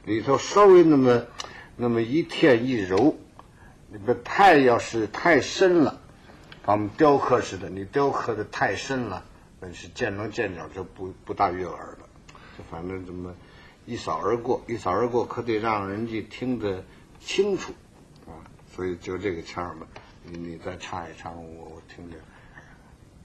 里头稍微那么一添一柔，你不要是太深了，把我们雕刻似的，你雕刻的太深了，那是见棱见角就不大悦耳了。就反正这么一扫而过，可得让人家听得清楚啊。所以就这个腔儿嘛，你再唱一唱，我听着。